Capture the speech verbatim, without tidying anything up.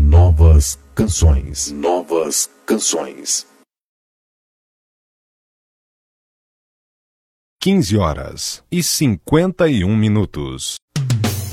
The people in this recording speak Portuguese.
Novas canções. Novas canções. quinze horas e cinquenta e um minutos.